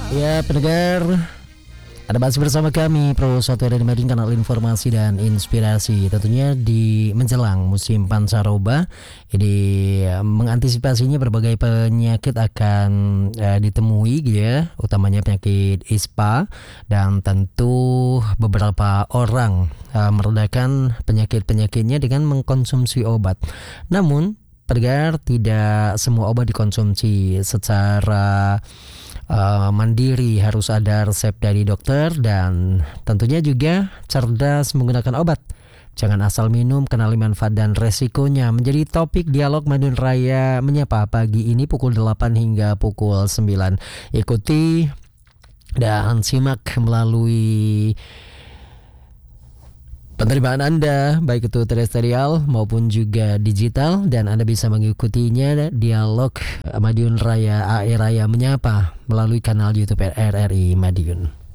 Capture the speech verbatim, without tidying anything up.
Ya pendengar, ada masih bersama kami Pro satu dari Madiun, kanal informasi dan inspirasi. Tentunya di menjelang musim pancaroba, ini mengantisipasinya berbagai penyakit akan eh, ditemui gitu ya, utamanya penyakit ispa, dan tentu beberapa orang eh, meredakan penyakit-penyakitnya dengan mengkonsumsi obat. Namun pendengar, tidak semua obat dikonsumsi secara Uh, mandiri, harus ada resep dari dokter dan tentunya juga cerdas menggunakan obat. Jangan asal minum, kenali manfaat dan resikonya. Menjadi topik dialog Madiun Raya Menyapa pagi ini pukul delapan hingga pukul sembilan. Ikuti dan simak melalui penerimaan Anda, baik itu terestrial maupun juga digital, dan Anda bisa mengikutinya dialog Madiun Raya A R Raya Menyapa melalui kanal YouTube R R I Madiun.